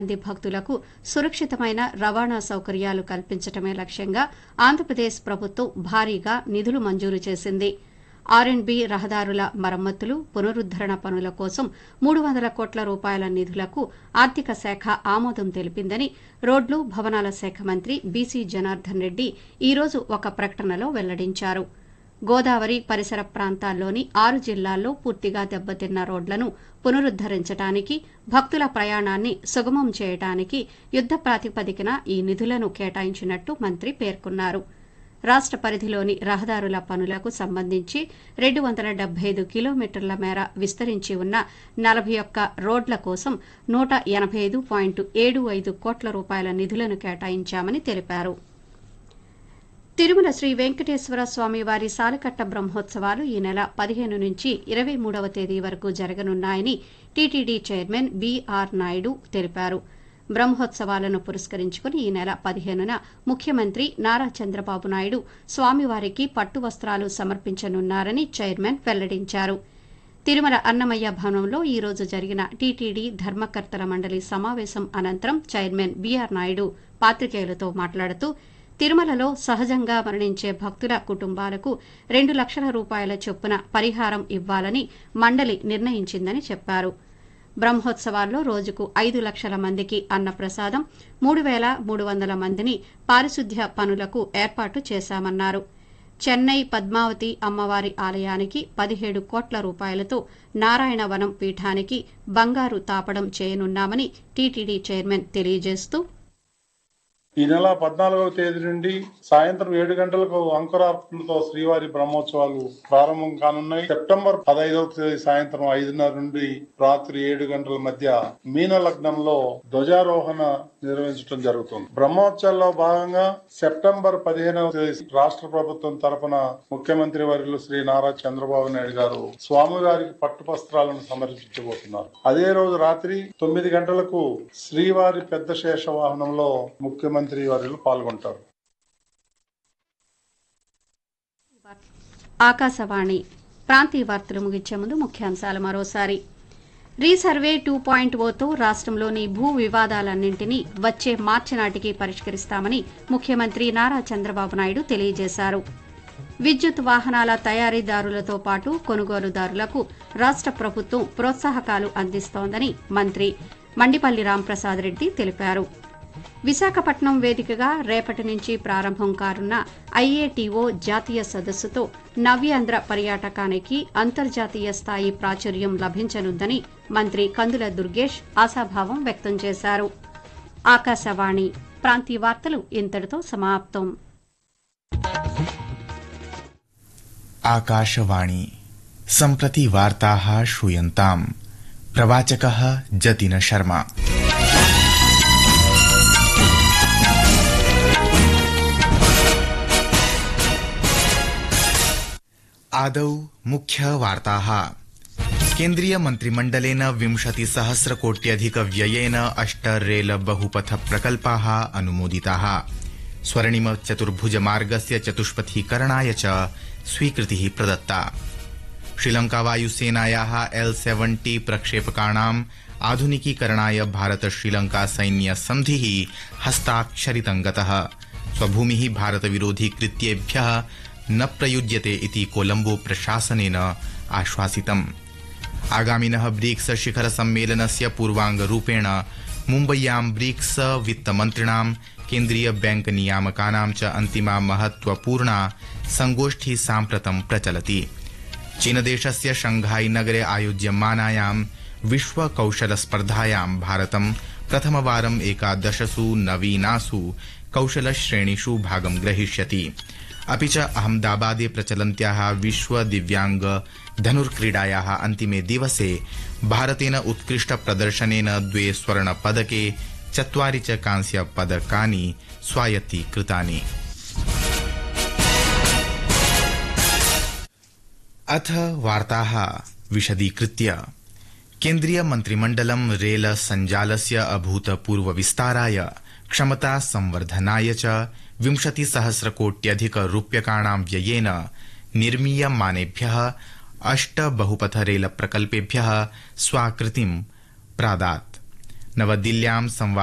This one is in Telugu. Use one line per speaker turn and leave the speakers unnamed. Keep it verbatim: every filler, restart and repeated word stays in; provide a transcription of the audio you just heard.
మంది భక్తులకు సురక్షితమైన రవాణా సౌకర్యాలు కల్పించడమే లక్ష్యంగా ఆంధ్రప్రదేశ్ ప్రభుత్వం భారీగా నిధులు మంజూరు చేసింది. ఆర్ అండ్ బి రహదారుల మరమ్మతులు, పునరుద్దరణ పనుల కోసం మూడు వందల కోట్ల రూపాయల నిధులకు ఆర్థిక శాఖ ఆమోదం తెలిపిందని రోడ్లు, భవనాల శాఖ మంత్రి బీసీ జనార్దన్ రెడ్డి ఈ రోజు ఒక ప్రకటనలో వెల్లడించారు. గోదావరి పరిసర ప్రాంతాల్లోని ఆరు జిల్లాల్లో పూర్తిగా దెబ్బతిన్న రోడ్లను పునరుద్దరించడానికి, భక్తుల ప్రయాణాన్ని సుగమం చేయడానికి యుద్ద ప్రాతిపదికన ఈ నిధులను కేటాయించినట్టు మంత్రి పేర్కొన్నారు. రాష్ట పరిధిలోని రహదారుల పనులకు సంబంధించి రెండు వందల డెబ్బై ఐదు కిలోమీటర్ల మేర విస్తరించి ఉన్న నలభై ఒక్క రోడ్ల కోసం నూట ఎనభై ఐదు పాయింట్ ఏడు ఐదు కోట్ల రూపాయల నిధులను కేటాయించామని తెలిపారు. తిరుమల శ్రీ వెంకటేశ్వర స్వామి వారి సాలకట్ట బ్రహ్మోత్సవాలు ఈ నెల పదిహేను నుంచి ఇరవై మూడవ తేదీ వరకు జరగనున్నాయని టీటీడీ చైర్మన్ బీఆర్ నాయుడు తెలిపారు. బ్రహ్మోత్సవాలను పురస్కరించుకుని ఈ నెల పదిహేనున ముఖ్యమంత్రి నారా చంద్రబాబు నాయుడు స్వామివారికి పట్టు వస్త్రాలు సమర్పించనున్నారని చైర్మన్ వెల్లడించారు. తిరుమల అన్నమయ్య భవనంలో ఈ రోజు జరిగిన టీటీడీ ధర్మకర్తల మండలి సమావేశం అనంతరం చైర్మన్ బీఆర్ నాయుడు పాత్రికేయులతో మాట్లాడుతూ తిరుమలలో సహజంగా మరణించే భక్తుల కుటుంబాలకు రెండు లక్షల రూపాయల చొప్పున పరిహారం ఇవ్వాలని మండలి నిర్ణయించిందని చెప్పారు. బ్రహ్మోత్సవాల్లో రోజుకు ఐదు లక్షల మందికి అన్నప్రసాదం, మూడు వేల మూడు వందల మందిని పారిశుద్ధ్య పనులకు ఏర్పాటు చేశామన్నారు. చెన్నై పద్మావతి అమ్మవారి ఆలయానికి పదిహేడు కోట్ల రూపాయలతో నారాయణవనం పీఠానికి బంగారు తాపడం చేయనున్నామని టీటీడీ చైర్మన్ తెలియజేస్తూ,
ఈ నెల పద్నాలుగవ తేదీ నుండి సాయంత్రం ఏడు గంటలకు అంకురార్పణతో శ్రీవారి బ్రహ్మోత్సవాలు ప్రారంభం కానున్నాయి. సెప్టెంబర్ పదహైదవ తేదీ సాయంత్రం ఐదున్నర నుండి రాత్రి ఏడు గంటల మధ్య మీన లగ్నంలో ధ్వజారోహణ నిర్వహించడం జరుగుతుంది. బ్రహ్మోత్సవాల్లో భాగంగా సెప్టెంబర్ పదిహేనవ తేదీ రాష్ట్ర ప్రభుత్వం తరపున ముఖ్యమంత్రి వర్యులు శ్రీ నారా చంద్రబాబు నాయుడు గారు స్వామివారికి పట్టు వస్త్రాలను సమర్పించబోతున్నారు. అదే రోజు రాత్రి తొమ్మిది గంటలకు శ్రీవారి పెద్ద శేష వాహనంలో ముఖ్యమంత్రి మంత్రి వర్యులు పాల్గొంటారు.
ఆకాశవాణి ప్రాంతీయ వార్తలు ముగించే ముందు ముఖ్యాంశాలు మరోసారి. రీసర్వే టూ పాయింట్ ఓతో రాష్ట్రంలోని భూ వివాదాలన్నింటినీ వచ్చే మార్చి నాటికి పరిష్కరిస్తామని ముఖ్యమంత్రి నారా చంద్రబాబు నాయుడు తెలియజేశారు. విద్యుత్ వాహనాల తయారీదారులతో పాటు కొనుగోలుదారులకు రాష్ట ప్రభుత్వం ప్రోత్సాహకాలు అందిస్తోందని మంత్రి మండిపల్లి రాంప్రసాద్ రెడ్డి తెలిపారు. విశాఖపట్నం వేదికగా రేపటి నుంచి ప్రారంభం కానున్న ఐఏటీఓ జాతీయ సదస్సుతో నవ్యాంధ్ర పర్యాటకానికి అంతర్జాతీయ స్థాయి ప్రాచుర్యం లభించనుందని మంత్రి కందుల దుర్గేష్ ఆశాభావం వ్యక్తం చేశారు. ఆకాశవాణి ప్రాంతీయ వార్తలు ఇంతటితో సమాప్తం.
ఆకాశవాణి సంప్రతి వార్తాః శ్రూయంతాం. ప్రవాచకः జతిన్ శర్మా. आदौ मुख्यवार्ताः. केन्द्रीय मन्त्रिमण्डलेन विंशतिसहस्रकोट्यधिक व्ययेन अष्ट रेल बहुपथ प्रकल्पाः अनुमोदिताः. स्वर्णिम चतुर्भुज मार्गस्य चतुष्पथीकरणाय च स्वीकृतिः प्रदत्ता. श्रीलंका वायुसेनायाः एल सेवेंटी प्रक्षेपकाणाम् आधुनिकीकरणाय भारत श्रीलंका सैन्य सन्धिः हस्ताक्षरितं गतः. स्वभूमिः भारतविरोधी कृत्येभ्यः न प्रयुज्यते इति कोलंबो प्रशासनेन आश्वासितम्. आगामिनः ब्रिक्स शिखर सम्मेलनस्य पूर्वाङ्गरूपेण मुम्बय्यां ब्रिक्स वित्तमन्त्रिणां केन्द्रीय बैंक नियामकानां च अन्तिमा महत्वपूर्णा संगोष्ठी साम्प्रतं प्रचलति. चीनदेशस्य शंघाई नगरे आयोज्यमानायां विश्व कौशल स्पर्धायां भारतं प्रथमवारम् एकादशसु नवीनासु कौशल श्रेणीषु भागं ग्रहीष्यति. अपि च अहमदाबादे प्रचलन्त्याः विश्व दिव्यांग धनुर्क्रीडायाः अन्तिमे दिवसे भारतेन उत्कृष्ट प्रदर्शनेन द्वे स्वर्ण पदके चत्वारि च कांस्य पदकानि स्वायत्तीकृतानि. अथ वार्ताः विशदीकृत्य. केन्द्रीय मन्त्रिमण्डलं रेल सञ्जालस्य अभूतपूर्व विस्ताराय, क्षमता संवर्धनाय च विंशतिसहस्रकोट्यधिक रूप्यकाणां व्ययेन निर्मीयमानेभ्यः अष्ट बहुपथ रेल प्रकल्पेभ्यः स्वाकृतिं प्रादात्. नवदिल्ल्यां संवाद